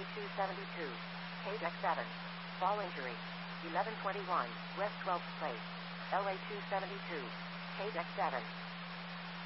LA 272. KDEC 7. Fall injury. 1121, West 12th Place. LA 272. KDEC 7.